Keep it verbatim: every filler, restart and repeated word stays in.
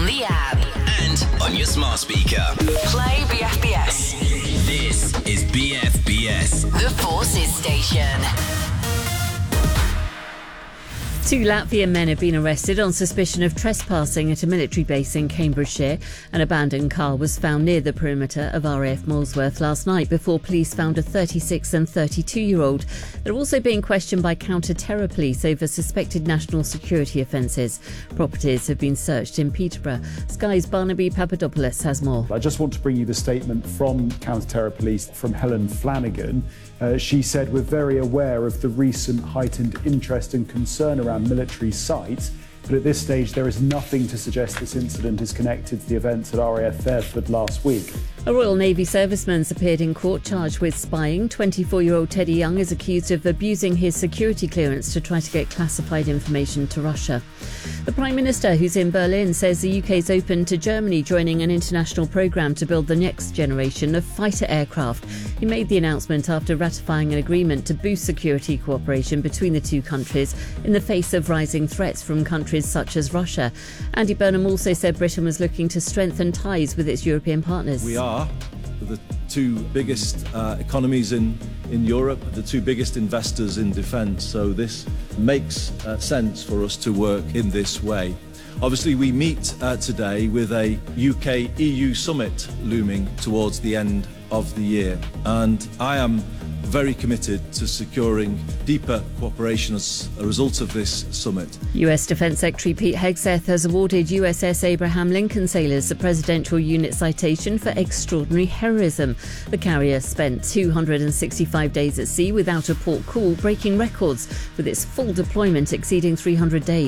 the app and on your smart speaker. Play B F B S. This is B F B S, The Forces Station. Two Latvian men have been arrested on suspicion of trespassing at a military base in Cambridgeshire. An abandoned car was found near the perimeter of R A F Molesworth last night before police found a thirty-six and thirty-two-year-old. They're also being questioned by counter-terror police over suspected national security offences. Properties have been searched in Peterborough. Sky's Barnaby Papadopoulos has more. I just want to bring you the statement from counter-terror police from Helen Flanagan. Uh, she said, "We're very aware of the recent heightened interest and concern around military sites, but at this stage there is nothing to suggest this incident is connected to the events at R A F Fairford last week." A Royal Navy serviceman's appeared in court charged with spying. twenty-four-year-old Teddy Young is accused of abusing his security clearance to try to get classified information to Russia. The Prime Minister, who's in Berlin, says the U K is open to Germany joining an international programme to build the next generation of fighter aircraft. He made the announcement after ratifying an agreement to boost security cooperation between the two countries in the face of rising threats from countries such as Russia. Andy Burnham also said Britain was looking to strengthen ties with its European partners. We are the two biggest uh, economies in, in Europe, the two biggest investors in defence, so this makes uh, sense for us to work in this way. Obviously, we meet uh, today with a U K E U summit looming towards the end of the year, and I am very committed to securing deeper cooperation as a result of this summit. U S Defence Secretary Pete Hegseth has awarded U S S Abraham Lincoln sailors the Presidential Unit Citation for extraordinary heroism. The carrier spent two hundred sixty-five days at sea without a port call, breaking records with its full deployment exceeding three hundred days.